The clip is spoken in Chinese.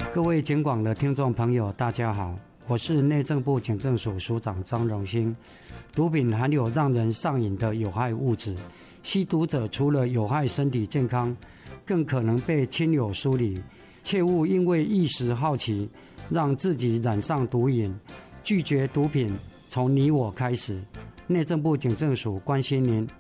各位警广的听众朋友，大家好，我是内政部警政署署长张荣兴。毒品含有让人上瘾的有害物质，吸毒者除了有害身体健康，更可能被亲友疏离，切勿因为一时好奇，让自己染上毒瘾。拒绝毒品，从你我开始。内政部警政署关心您，